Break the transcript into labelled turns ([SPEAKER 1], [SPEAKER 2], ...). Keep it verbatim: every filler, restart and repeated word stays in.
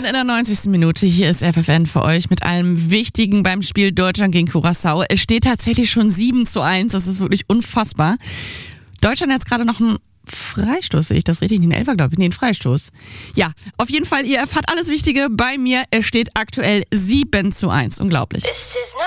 [SPEAKER 1] sind in der neunzigsten Minute. Hier ist F F N für euch mit allem Wichtigen beim Spiel Deutschland gegen Curaçao. Es steht tatsächlich schon sieben zu eins. Das ist wirklich unfassbar. Deutschland hat jetzt gerade noch einen Freistoß, sehe ich das richtig? Den Elfer, glaube ich. Nee, einen Freistoß. Ja, auf jeden Fall, ihr erfahrt alles Wichtige bei mir. Es steht aktuell sieben zu eins. Unglaublich.